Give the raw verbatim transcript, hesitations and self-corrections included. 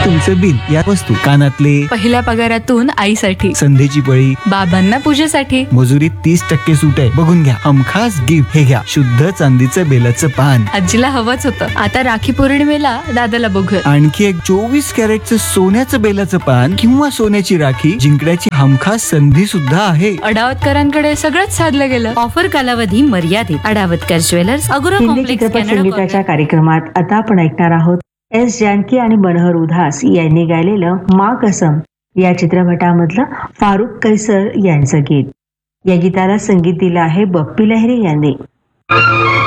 तुमचं बिल, या वस्तू, कानातले, पहिल्या पगारातून आईसाठी, संधीची पळी, बाबांना पूजेसाठी, मजुरीत तीस टक्के सूट आहे, बघून घ्या. हमखास गिफ्ट, हे घ्या शुद्ध चांदीचं बेलाचं पान. आजीला हवंच होतं. आता राखी पौर्णिमेला दादाला बघूया. आणखी एक चोवीस कॅरेटचं सोन्याचं बेलाचं पान किंवा सोन्याची राखी जिंकण्याची हमखास संधी सुद्धा आहे. अडावतकरांकडे सगळंच साधलं गेलं. ऑफर कालावधी मर्यादित. अडावतकर ज्वेलर्स, अगोरा हिंदी कॉम्प्लेक्स, चित्रपट कॅनडा संगीताच्या कॉर्नर. कार्यक्रमात आता आपण ऐकणार आहोत एस जानकी आणि मनोहर उधास यांनी गायलेलं माँ कसम या चित्रपटामधलं फारुख कैसर यांचं गीत. या गीताला संगीत दिलं आहे बप्पी लहिरी यांनी.